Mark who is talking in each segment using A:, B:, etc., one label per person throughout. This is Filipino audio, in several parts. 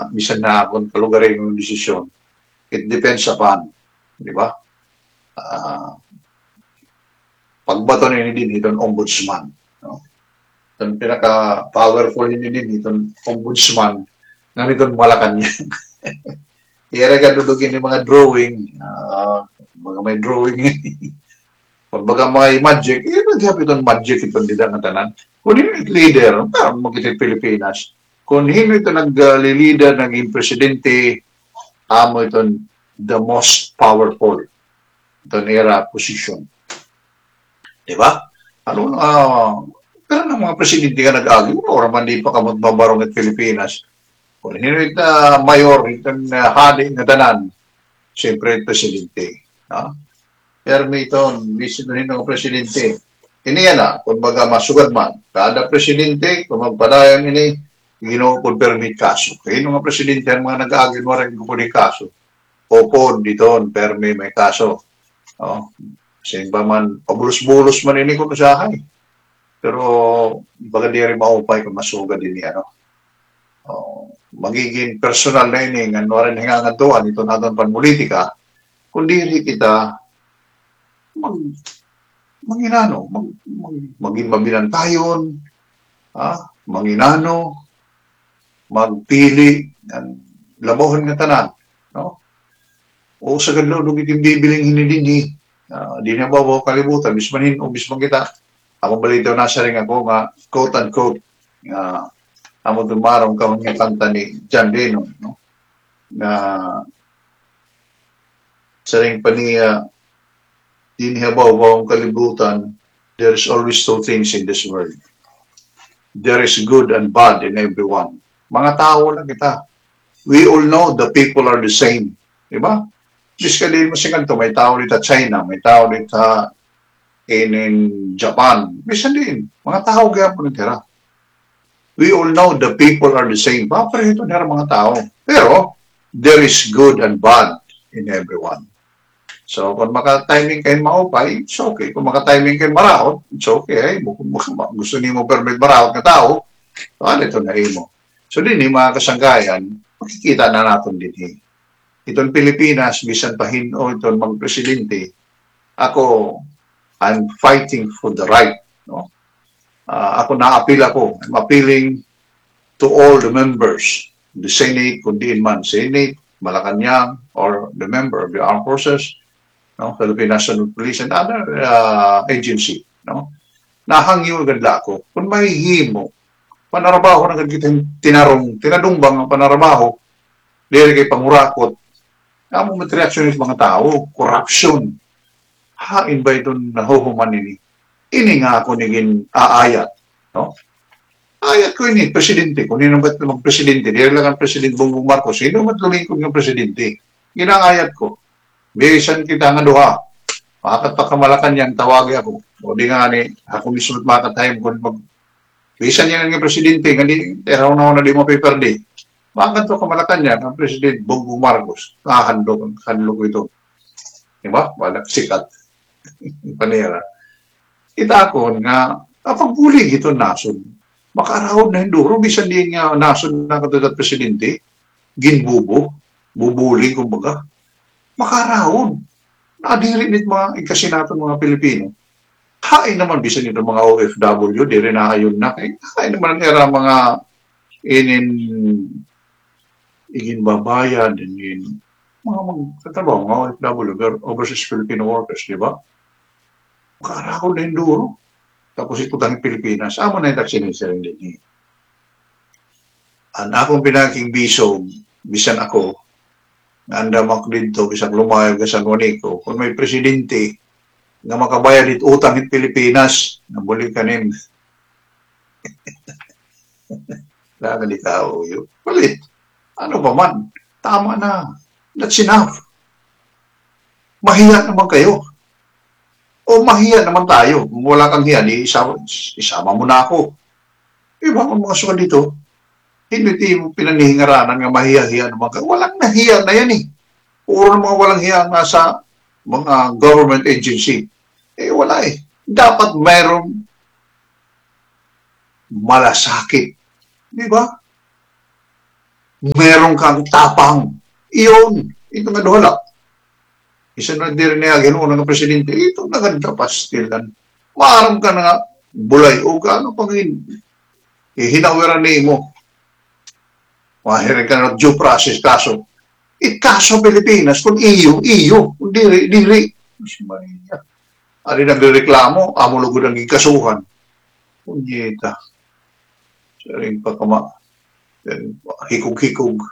A: bisan na kung kalugarin yung desisyon, it depends upon, di ba? Pagbato na din itong ombudsman. No? Itong pinaka-powerful din itong ombudsman nga nitong Malacanang. Iyara ka dudugin yung mga drawing, mga may drawing pagbaga mga magic, nag-happy itong magic itong dida ng tanan. Kung hindi leader, parang magkitid Pilipinas. Kung hindi ito nag-leader, naging presidente, amo itong the most powerful itong era position. Diba? Ano pero ng mga presidente ka nag-agi, or man di pa ka magbabarong at Pilipinas. Kung hindi mayor, itong hali na tanan, siyempre presidente. Pero may ito, bisituhin ng presidente. Ini yan kung baga masugad man. Kada presidente, kung magpadayan ini, ginoo permit kaso. Kaya yung mga presidente, ang mga nag-aagin mo rin kung kaso. Opo, dito, permit may kaso. Kasi ba man, pabulos-bulos man ini kung nasahay. Pero, baga di rin maupay kung masugad din yan. Magiging personal na ini, ano rin hingangatuan, ito natin panpolitika, kundi rin kita maging mabilantayon, manginano, magpili, labohon nga tanan. No? O sa ganda, nung itim bibiling hinidini, di na ba kalibutan, bismanin o bisman kita. Ako balito nasa rin ako nga, quote-unquote, amo dumarong ka mga kanta ni John Lennon, no? Na sa rin pa niya, dinihabaw ang kalibutan, there is always two things in this world. There is good and bad in everyone. Mga tao lang kita. We all know the people are the same. Diba? Basically, masikanto, may tao dito China, may tao dito in Japan. Bisa din. Mga tao kaya po nitira. We all know the people are the same. Paparito nila mga tao. Pero, there is good and bad in everyone. So, kung maka-timing kayo maupay, it's okay. Kung maka-timing kayo maraot, it's okay. Kung gusto niyo mo permit maraot na tao, ito na mo. So, din mga kasanggayan, makikita na natin din. Itong Pilipinas, bisan pahin o itong mga presidente, ako, I'm fighting for the right. No? Ako na-appeal ako. I'm appealing to all the members, the Senate, kung diin man Senate, Malacanang, or the member of the Armed Forces, no, Philippine National Police and other agency, no, nahangyo ganda ako kung may himo panarabaho na kitang tinadungbang ang panarabaho diri kay pangurakot amo matreaksyon ng mga tao, corruption, hain ba itong nahuhuman ini nga ako naging aayat, no, ayat ko ini presidente kung nino ba't namang presidente diri lang ang presidente Bongbong Marcos, sino ba't lumingkod ng presidente, ginangayat ko. Bisan kita nga duha. Makat pa kamalakan yan, tawagi ako. O di nga ni, ako mismo makatayam kung bisan yan nga presidente, nga di, teraw na di mo paper day. Makat pa kamalakan yan, ang presidente Bongbong Marcos. Handlo ko ito. Diba? Wala, sikat. Panera. Itakon nga, pagbulig ito nasod. Makarahod na hinduro, bisan din nga nasod na katulat presidente, ginbubo, bubuling, kumbaga. Makarahon. Nadirinit mga ikasinato mga Pilipino. Hain naman bisan nito mga OFW, di rin naayon na. Hain naman ang era mga igin babayan, mga magtatrabaho, mga OFW, overseas Filipino workers, di ba? Makarahon na hinduro. Tapos ito tayong Pilipinas. Amo na yung taksinisering din. Ang akong pinaking biso, bisan ako, anda mak dito bisag lumayag sa Juanico kung may presidente nga makabayad it utang in Pilipinas na buli kanin laga di tao yun palit ano pa man tama na that's enough mahiya naman kayo o mahiya naman tayo kung wala kang hiya di isama mo na ako iba ang mga suka dito hindi mo pinanihingaranan nga mahiya-hiya naman ka. Walang nahiya na yan eh. Puro mga walang hiya nga sa mga government agency. Wala eh. Dapat mayroong malasakit. Di ba? meron kang tapang. Iyon, ito nga dohala. Isa na din niya, ganoon ng presidente, ito na ganda pastilan. Maaram ka na nga, bulay, o gaano pang hinawiran ni mo. Mahirin ka na due process kaso. Kaso Pilipinas, kung iyo, kung diri. Maria. Ari nagreklamo, amo lugod ang ikasuhan. Punyeta. Saring pa kama. Hikog-hikog.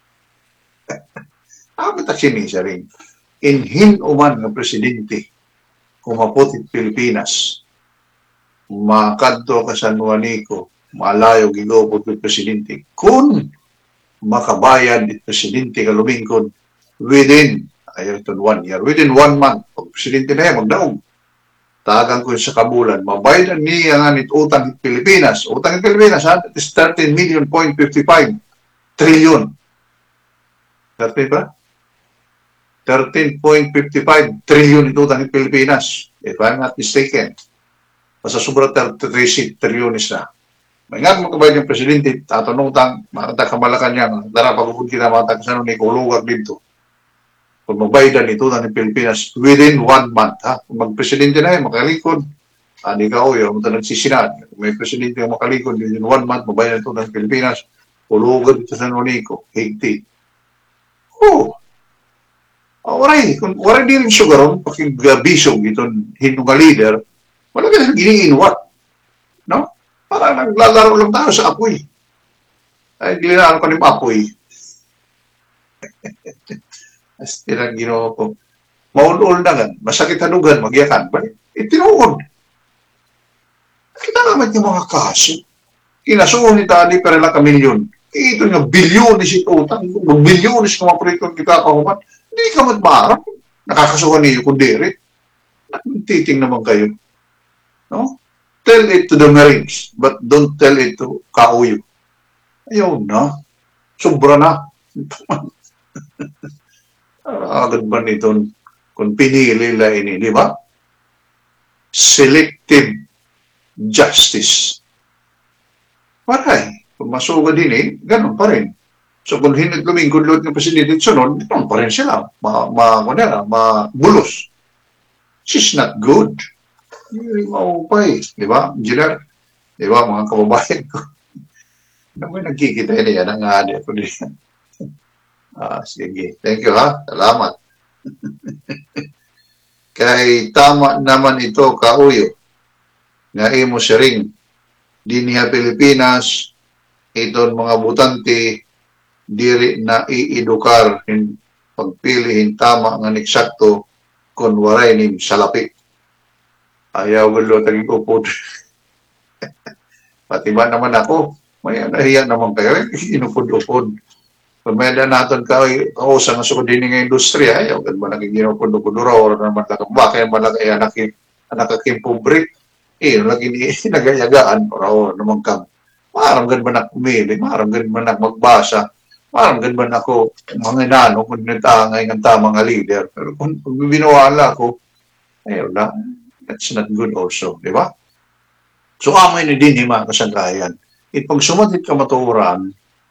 A: Ang sini saring. Inhin uman ng presidente kumaputit Pilipinas, makadto ka sa Nuanico, malayo gilobot ng presidente. Kung makabayad ng presidente kalumingkod within, ayaw ito 1 year, within 1 month, pag presidente na yan, magdaong. Tagang ko sa kabulan, mabayad niya nga nit utang ng Pilipinas. Utang ng Pilipinas, ha? It is 13.55 trillion. 13 ba? 13.55 trillion ito utang ng Pilipinas. If I'm not mistaken. Basta sobra 33 trillion na. May nga makabayad yung presidente, tatanong tang, makata kamalakan niya, dara pag-upod kinamata kasi ni kulugag dito. Kung magbayad ito ng Pilipinas within 1 month, ha? Kung mag-presidente na yan, makalikod, di ka o yun, nagsisinad. Kung may presidente yung makalikod within 1 month, magbayad ito ng Pilipinas, kulugag dito sa Nuanico, higti. Oh, waray, kung waray din rin sugaron, pakibisog itong hinunga leader, wala ka nang giniinwat. No? Parang naglalaro lang tayo sa apoy. Ay, ginaan ko ng apoy. As tinang ginawa ko. Maunol na nga, masakit hanugan, magyakan. Itinuod. Kita naman yung mga kaso. Kinasuon ni Tani pero lang kamilyon. Ito nga, bilyonis ito utang. Kung bilyonis ng mga proyekto kita kahuman, hindi ka matmarap. Nakakasuhan niyo kung diri. Titing naman kayo. No? Tell it to the Marines, but don't tell it to Kauyo. Ayaw na. Sobra na. Agad ba nito kung pinili la ini, di ba? Selective justice. Paray. Kung masugad din eh, ganun pa rin. So kung hinaglaming kudlot ng presidente sunod, ganun pa rin sila. Mabulos. She's not good. Hindi maupay. Di ba? Engineer? Di ba, mga kababayan ko? Naman nagkikita yan ang adi ko din. Sige. Thank you, ha? Salamat. Kay tama naman ito, Kauyo. Nga imo siring. Di niya Pilipinas, iton mga butante, diri na iidukar, pagpilihin tama nga eksakto, kung waray ning salapi. Ayaw gulo taging upod. Pati ba naman ako? May nahiya naman kayo. Inupod-upod. Pameda natin kausa nga sukod din nga industriya. Ayaw gan ba naging-inupod-upod or naman bakit man nakakimpublik. Lagi nagayagaan para naman kang maram gan ba na kumili, maram gan ba na magbasa, maram gan ba na ako mga inano kung nitangay ng tamang leader. Pero kung binuwala ko, ayaw na. That's not good also, di ba? So, amay ni din mga kasangkayan. Pag sumatit ka matuuran,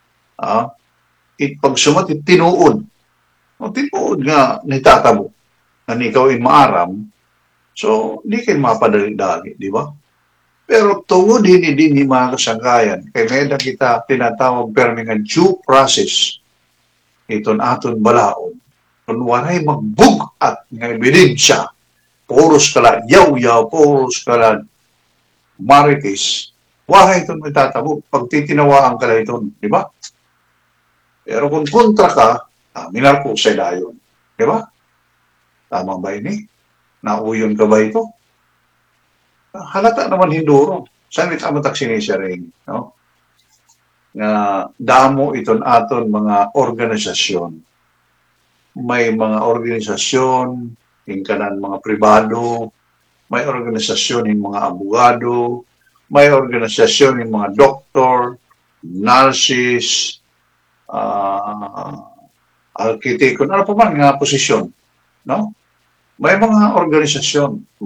A: pag sumatit tinuod, tinuod nga nitatabo, na ikaw ay maaram, so, di kayo mapadali-dali, di ba? Pero tungod din mga kasangkayan, kaya ngayon na kita tinatawag permi nga due process, iton aton balaon, kung waray magbugat nga ebidensya, poros kala yaw-yaw, poros kala marites, waray ito may tatabo, pag titinawaan ka lang ito, di ba? Pero kung kontra ka, minarko sa dayon, di ba? Tama ba ini? Nauyon ka ba ito? Halata naman hinduro. Saan ito amatak sinisya rin? No? Nga damo iton aton mga organisasyon. May mga organisasyon, yung kanan mga pribado, may organisasyon yung mga abogado, may organisasyon yung mga doktor, nurses, arkitekto, ano pa man nga posisyon, no? May mga organisasyon,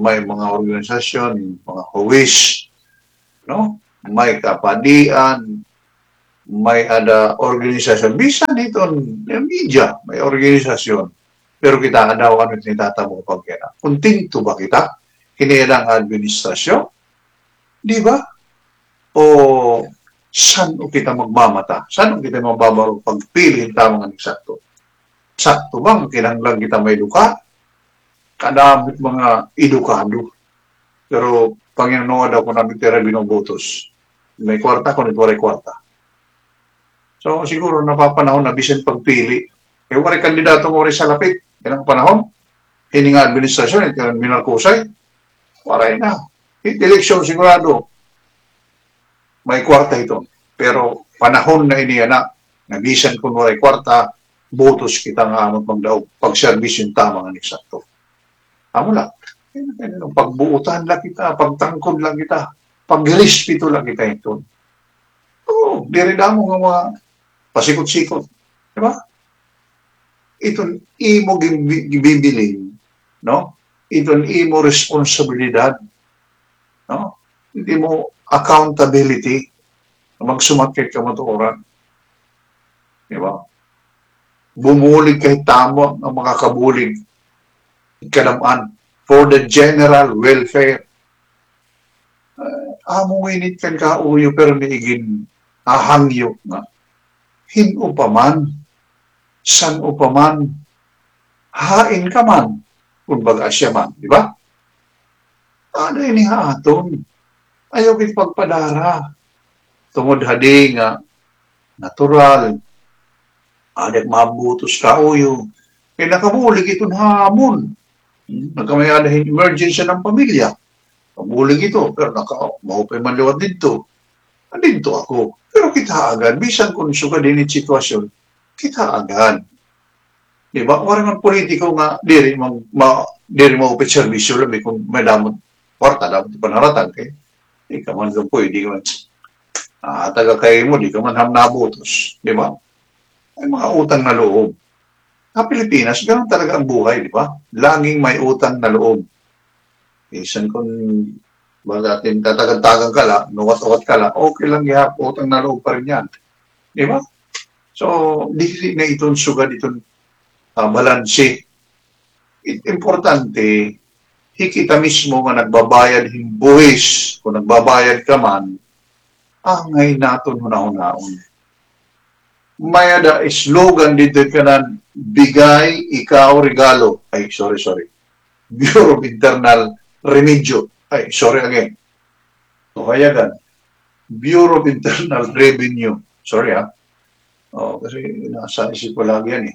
A: mga huwis, no? May kapadian, may ada organisasyon. Bisa dito, yung media, may organisasyon. Pero kita daw ano tinatamo pag kaya. Kuntinto ba kita? Kinilang administrasyon? Di ba? O saan o kita magmamata? Saan o kita mababaro pagpili tamang eksakto? Sakto bang kinahanglan kita may duka? Kadamit mga edukado. Pero Panginoon daw kung namin tira binobotos. May kwarta kung ito ay kwarta. So siguro napapanahon na bisan pagpili. E wari kandidato mo rin sa lapit. Yan ang panahon. Hindi nga administrasyon, ito ang minarkusay. Waray na. Eleksyon sigurado. May kwarta ito. Pero panahon na iniya na bisan kung waray kwarta, botos kita nga amot magdaog pag-service yung tamang eksakto. Amo lang. Pagbuutan lang kita, pagtangkod lang kita, pag-respito lang kita ito. Oo, dirida mo nga mga pasikot-sikot. Diba? Ito imo gibibilin, no? Ito imo responsibilidad, no? Hindi mo accountability magsumakit ka matuoran. Diba? Bumulig kay tamo ang mga kabulig kalaman for the general welfare. Amo winit kan kauyo pero niigin ahangyo nga. Hino pa man, san pa man, hain ka man, kung baga siya man, di ba? Ano ini aton? Ayaw kit pagpadara. Tungod hadi nga, natural, adak mabutos kauyo. Kaya nakabulig itong hamon. Nagkamayadahin emergency ng pamilya. Kabulig ito, pero maupay manliwat dito. Andito ako. Pero kita agad, bisan kung suka din yung sitwasyon, kita agad. Diba? Warang ang politiko nga, diri maupit servisyo lang, kung may damot, kwarta, damot panaratag, di ka man doon po, di ka man, taga kayo mo, di ka man nabutos. Diba? Ay mga utang na loob. Sa Pilipinas, ganoon talaga ang buhay, di ba? Laging may utang na loob. Isan kung natin tatagad-tagang ka lang, nuwat-uwat ka lang, okay lang yan, utang na loob pa rin yan. Di ba? So, di na itong sugad, itong balanse. Importante, hikita mismo nga nagbabayad himbuhis, kung nagbabayad ka man, angay naton hunahon-naon. May ada slogan dito ka na, bigay, ikaw, regalo. Ay, sorry. Bureau of Internal Remedyo. Ay, sorry again. O kaya gan. Bureau of Internal Revenue. Sorry kasi nasa isip ko lagi yan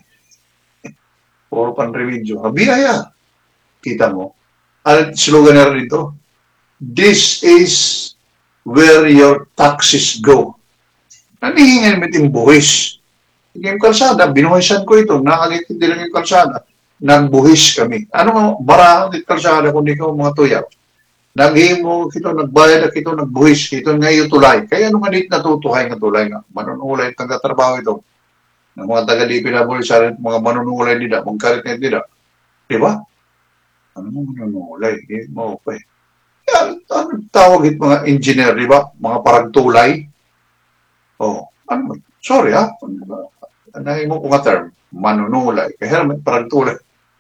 A: Puro pan remedyo. Biyaya. Kita mo. Ang slogan na rin ito. This is where your taxes go. Nanihingan mo itong buwis. Yung kalsada, binuhisan ko ito. Nakalitin din lang yung kalsada. Nagbuhis kami. Ano mo, bara ang kalsada kung di ka mga tuyaw. Naghimo kito, nagbayad na kito, nagbuhis kito, ngayon tulay. Kaya ano nga dito natutuhay nga tulay nga. Manunulay, taga-trabaho ito. Ng mga taga-lipi na muli sa rin, mga manunulay nila, magkarit na nila. Diba? Ano mo manunulay? Hindi mo okay. Ano tawag ito mga engineer, diba? Mga parang tulay. Ano? Sorry Anahin mo kung nga term, manunulay. Kaya naman parang tulay.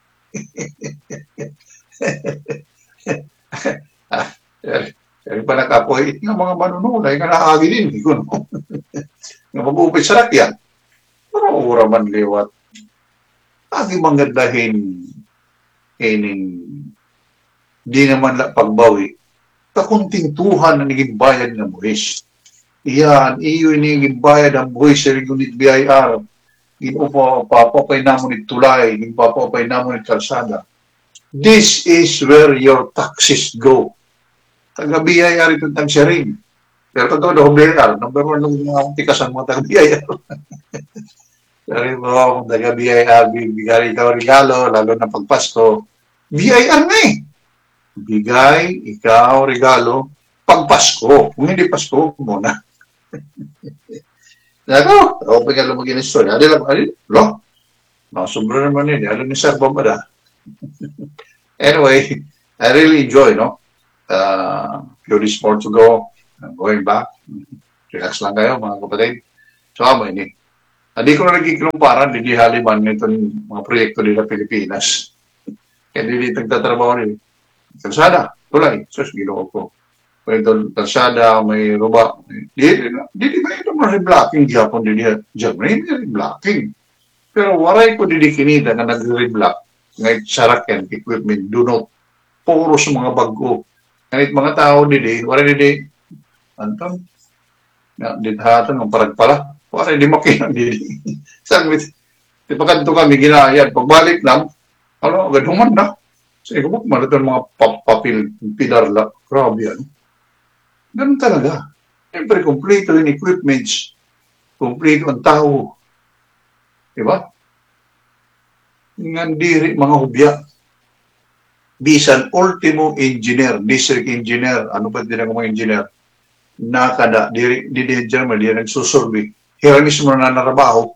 A: Kaya pa nakapoy nga mga manunulay nga nakagi din. Nga mag-upit sa rakyan. Pero ura man liwat. Agi mangandahin ining di naman pagbawi. Kakunting tuhan na naging bayad ng buhis. Iyan, iyo iniging bayad ang buhis sa Gunit BIR. Papapay namon tulay, papapay namon kalsada. This is where your taxes go. Taga-BIR itong tagsyaring. Pero ito daw BIR, number one ng mga tikasan mga taga-BIR. Sabi mo, taga-BIR, bigay ikaw regalo, lalo na pagpasko. BIR na Bigay, ikaw, regalo, pagpasko. Kung hindi Pasko, muna. Nako, okay ka lumagin ng story. Lo? Sobra naman alam ni Sir Bombada. Anyway, I really enjoy, few days more to go. I'm going back. Relax lang kayo, mga kapatid. Sama ini. Hindi ko na nagkikilumparan, hindi haliman nitong mga proyekto nila Pilipinas. Kaya hindi nagtatrabaho rin. Kalsada, tulay, sus, ginoo ko. May kalsada, may ruba. Di ba ito mga reblocking Japon, di Germany, may reblocking. Pero waray ko di kinita na nag-reblock ngay sarak yan, equipment, dunot. Puro sa mga bago. Ngay mga tao di, waray di, anton, didhatan ng paragpala. Waray di makilang di. Sabi, di pa kanto kami ginayad. Pagbalik lang, ano, gaduman na. Sa ikabok, maraton mga papil, pilar la. Grabe yan. Ganun talaga. Siyempre, kompleto yung equipments. Kompleto ang tao. Diba? Nga diri, mga hubya. Bisan, ultimo engineer, district engineer, ano ba din ang mga engineer? Nakada, di German, di nagsusurvey. Hira mismo na narabaho.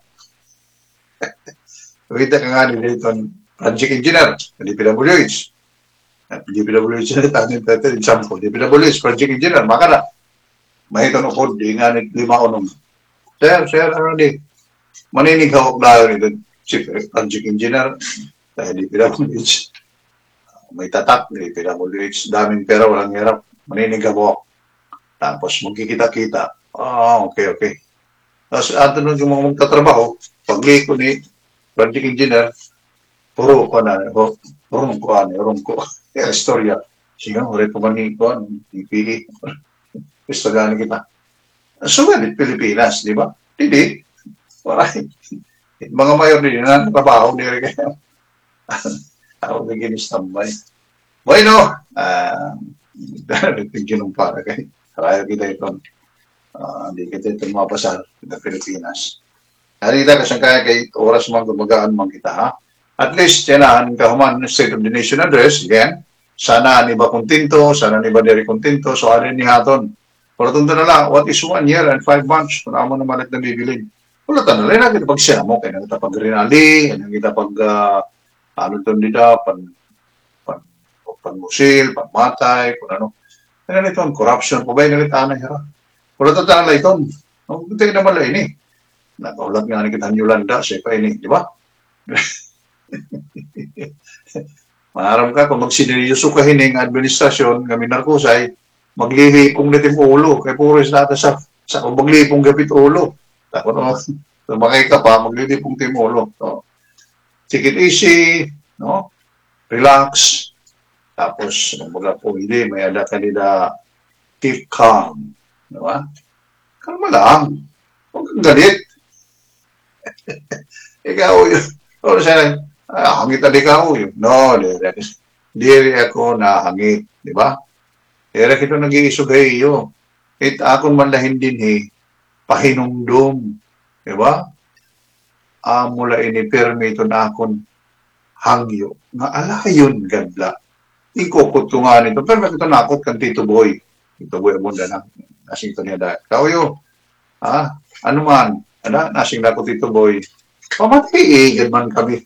A: Kita ka nga dito, project engineer, di PWH. Di PWH na tanin tayo, example, di PWH, project engineer, maka na. Mahito no code, di nga lima o nung. Sir, ano di? Maninig hawak na nito, si project engineer, dahil di PWH. May tatak, di PWH, daming pera, walang hirap. Maninig hawak. Tapos magkikita-kita. Okay. Tapos ato nung yung mga magtatrabaho, pag-liko ni project engineer, puro ko. Istorya. Sige, ulit ko man ko, ipili. Istorya kita. Sumalit Pilipinas, di ba? Hindi. Maray. Mga mayor din na trabaho ni kaya. Ako naginis tambay. Bueno, nagpigyan ng para kay. Kaya kita ito. Hindi kita ito mapasal sa Pilipinas. Halita kasi kaya kay oras mga gumagaan man kita, ha? At least, yan na, kahuman State of the Nation Address, again, sana ni ba kontinto, sana ni ba diri kontinto, so alin ni haton. Pero tunto na lang, what is 1 year and 5 months? Kung mo naman at nabibilin. Wala ta na rin, kita pag siya mo, kaya kita pag rinali, kaya kita pag, ano ito nila, panmusil, panmatay, kung ano. Kaya na ito, corruption, pabay na rin tanay, ha? Wala ta na lang ito. Ang tingin naman lang ini. Nakaulat nga ni kita Yolanda, siya pa ini, di ba? Maharam ka, kung magsiniryoso ka hining administrasyon, kami narkusay, maglilipong na tim ulo, kay puro natin sa maglilipong gapit ulo. Tako no, tumakay ka pa, maglilipong tim ulo. So, take it easy, no? Relax. Tapos, mga po hindi, may ada kanila keep calm. Di ba? Kalma lang. Huwag kang galit. Ikaw yun. O siya, hangit na ikaw yun. No, diri ako na hangit. Di ba? Kaya ito nag-iisugay iyo. It akon man lahin din pahinumdum. Di ba? Mula ini permito na akon hangyo. Nga alayon gadla. Ikukot ko nga nito. Pero ito nakot kan Tito Boy. Tito Boy mo na nasing ito niya dahil. Kau yun. Ano man. Nasing na ko Tito Boy. Pamatiigad man kami.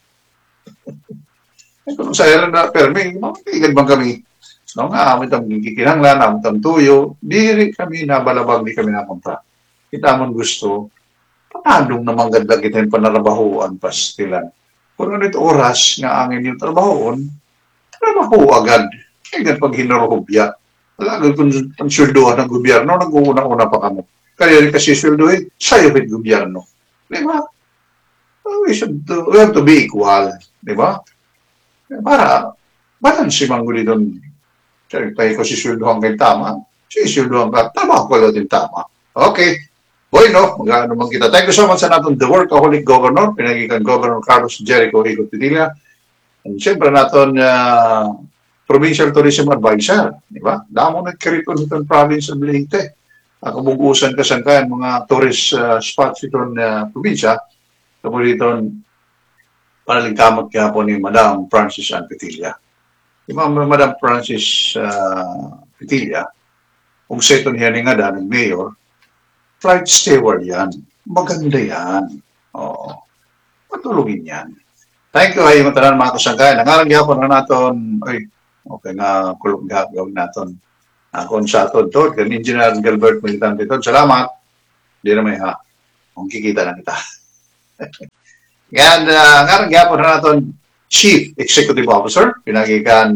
A: Kung sa'yo na permi, pamatiigad man kami. No nga, amin tam kikinanglan, amin tam tuyo, di kami nabalabag, di kami napunta. Kita man gusto, panadong naman ganda kita yung panarabahuan pastilan. Kung ano ito oras nga angin yung trabahoon, trabaho agad. Kaya pag hinarobya, alagad kung pansweldohan ng gobyerno, nag-uuna-una pa kamo. Kaya rin kasi sweldohin, sa'yo rin gobyerno. Di ba? We have to be equal, di ba? Para balance man ko dito. Tayo ko si sweldohan kay tama, si sweldohan ka, tama ko lang din tama. Okay. Bueno, mag-ano man kita. Thank you so much sa natin the workaholic governor, pinagikan Governor Carlos Jericho Higo Tidilla. And siyempre natin Provincial Tourism Advisor, di ba? Damo nagkarito nitong province of Leyte. Kabugusan kasangkayan mga tourist spots itong probinsya. Tapos dito, panaligtamag kaya po ni Madam Francis Ann Petilla. Di ba, Madam Francis Petilla, kung sa ito niya nga ng mayor, flight steward yan. Maganda yan. Oo. Matulungin yan. Thank you, ay matalan mga kasangkayan. Nangalang yapon na natin, okay nga, kulong gawin natin. Kung sa ito, kan Engineer Gilbert Militante ito. Salamat. Di na may ha. Kung kikita na kita. Yan, nga po na natin Chief Executive Officer, pinagikan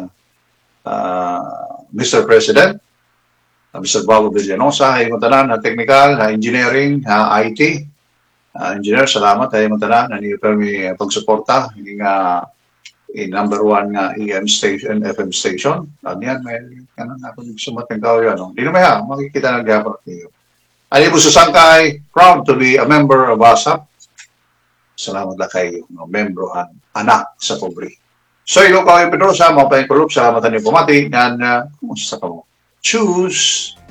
A: Mr. President, Mr. Bago Villanosa, ay matanan na technical, na engineering, IT. Engineer, salamat ay matanan na niyo kami pagsuporta yung number one nga EM station, FM station. Yan, may kanan ako nagsumat ng kao yan. Hindi naman yan, makikita ng gapon niyo. Ani po Susangkay, proud to be a member of ASAP. Salamat na kayo, membro anak sa pobre. So, ikaw kayo Pedro, sa mga pahingkulog, salamat na niyo pumati. Yan, kumusta ka mo? Choose!